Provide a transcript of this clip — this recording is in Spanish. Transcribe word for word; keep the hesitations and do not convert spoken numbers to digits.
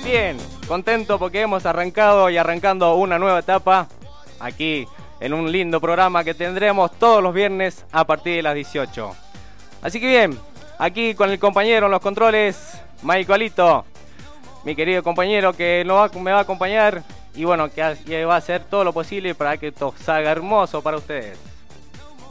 Bien, contento porque hemos arrancado y arrancando una nueva etapa aquí en un lindo programa que tendremos todos los viernes a partir de las dieciocho. Así que bien, aquí con el compañero en los controles, Michaelito, mi querido compañero que no va, me va a acompañar y bueno, que va a hacer todo lo posible para que esto salga hermoso para ustedes.